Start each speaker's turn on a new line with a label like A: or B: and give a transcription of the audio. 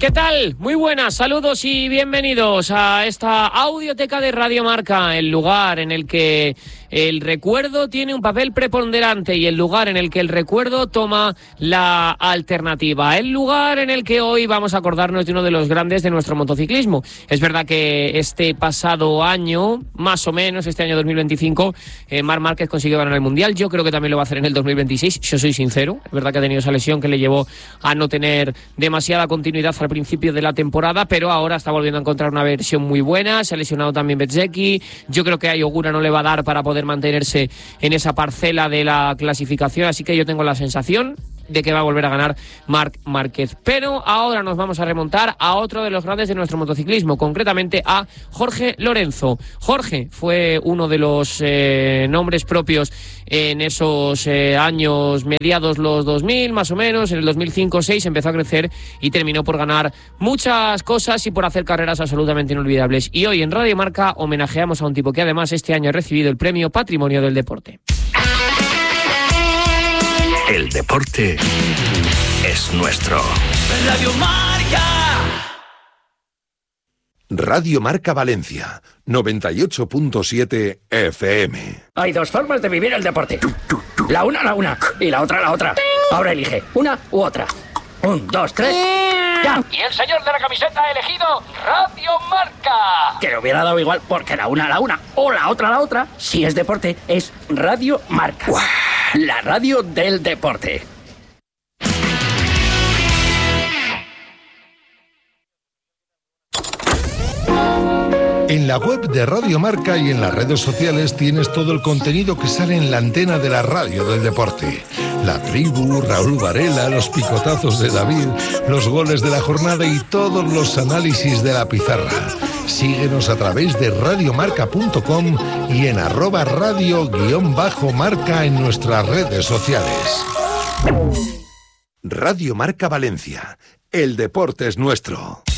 A: ¿Qué tal? Muy buenas, saludos y bienvenidos a esta audioteca de Radio Marca, el lugar en el que el recuerdo tiene un papel preponderante y el lugar en el que el recuerdo toma la alternativa. El lugar en el que hoy vamos a acordarnos de uno de los grandes de nuestro motociclismo. Es verdad que este pasado año, más o menos, este año 2025, Marc Márquez consiguió ganar el Mundial. Yo creo que también lo va a hacer en el 2026, yo soy sincero. Es verdad que ha tenido esa lesión que le llevó a no tener demasiada continuidad al principio de la temporada, pero ahora está volviendo a encontrar una versión muy buena. Se ha lesionado también Bezzecchi. Yo creo que a Ogura no le va a dar para poder mantenerse en esa parcela de la clasificación, así que yo tengo la sensación de que va a volver a ganar Marc Márquez. Pero ahora nos vamos a remontar a otro de los grandes de nuestro motociclismo, concretamente a Jorge Lorenzo. Jorge fue uno de los nombres propios en esos años mediados los 2000, más o menos. En el 2005-6 empezó a crecer y terminó por ganar muchas cosas y por hacer carreras absolutamente inolvidables. Y hoy en Radio Marca homenajeamos a un tipo que además este año ha recibido el premio Patrimonio del Deporte.
B: El deporte es nuestro.
C: Radio Marca.
D: Radio Marca Valencia, 98.7 FM.
E: Hay dos formas de vivir el deporte. La una y la otra. Ahora elige una u otra. 1, 2, 3. ¡Ya!
A: Y el señor de la camiseta ha elegido Radio Marca.
E: Que le hubiera dado igual porque la una o la otra. Si es deporte, es Radio Marca. ¡Uah! La radio del deporte.
F: En la web de Radio Marca y en las redes sociales tienes todo el contenido que sale en la antena de la radio del deporte. La tribu, Raúl Varela, los picotazos de David, los goles de la jornada y todos los análisis de la pizarra. Síguenos a través de radiomarca.com y en @radio_marca en nuestras redes sociales.
D: Radio Marca Valencia. El deporte es nuestro.